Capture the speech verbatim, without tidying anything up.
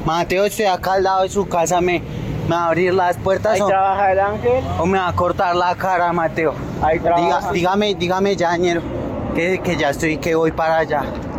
Mateo, estoy acá al lado de su casa, me, me va a abrir las puertas Ahí o, trabaja el ángel. o me va a cortar la cara, Mateo. Ahí Diga, trabaja. dígame, dígame ya, ñero, que, que ya estoy, que voy para allá.